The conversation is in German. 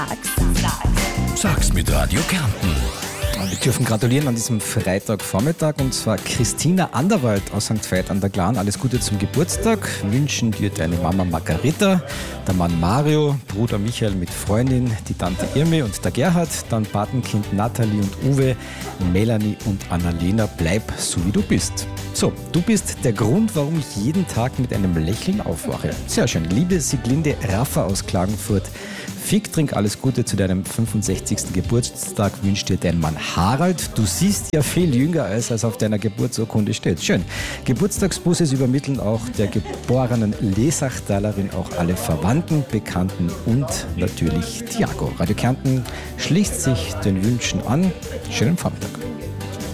Sag's mit Radio Kärnten. Wir dürfen gratulieren an diesem Freitagvormittag, und zwar Christina Anderwald aus St. Veit an der Glan. Alles Gute zum Geburtstag. Wünschen dir deine Mama Margarita, der Mann Mario, Bruder Michael mit Freundin, die Tante Irme und der Gerhard, dann Patenkind Nathalie und Uwe, Melanie und Annalena. Bleib so wie du bist. So, du bist der Grund, warum ich jeden Tag mit einem Lächeln aufwache. Sehr schön. Liebe Sieglinde Raffa aus Klagenfurt, Fick, trink alles Gute zu deinem 65. Geburtstag, wünscht dir dein Mann Harald. Du siehst ja viel jünger als auf deiner Geburtsurkunde steht. Schön. Geburtstagsbusses übermitteln auch der geborenen Lesachtalerin auch alle Verwandten, Bekannten und natürlich Tiago. Radio Kärnten schließt sich den Wünschen an. Schönen Vormittag.